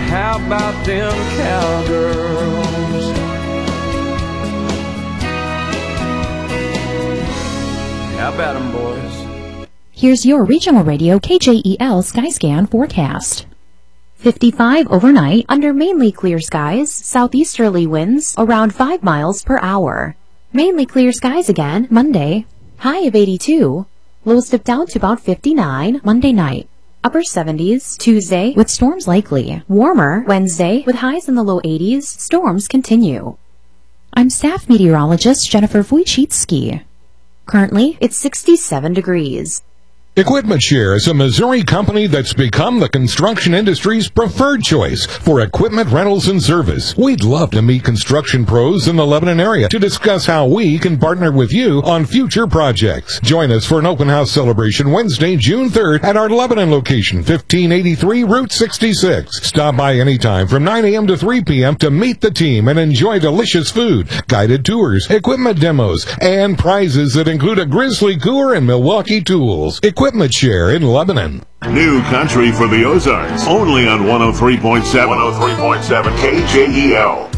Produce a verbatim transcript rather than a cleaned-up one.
How about them cowgirls? How about them, boys? Here's your regional radio K J E L Skyscan forecast. fifty-five overnight under mainly clear skies, southeasterly winds around five miles per hour. Mainly clear skies again Monday, high of eighty-two, lows dip down to about fifty-nine Monday night. Upper seventies Tuesday with storms likely. Warmer Wednesday with highs in the low eighties, storms continue. I'm staff meteorologist Jennifer Wojcicki. Currently, it's sixty-seven degrees. EquipmentShare is a Missouri company that's become the construction industry's preferred choice for equipment rentals and service. We'd love to meet construction pros in the Lebanon area to discuss how we can partner with you on future projects. Join us for an open house celebration Wednesday, June third at our Lebanon location, fifteen eighty-three Route sixty-six. Stop by anytime from nine a.m. to three p.m. to meet the team and enjoy delicious food, guided tours, equipment demos, and prizes that include a Grizzly cooler and Milwaukee tools. EquipmentShare in Lebanon. New country for the Ozarks, only on one oh three point seven. one oh three point seven K J E L.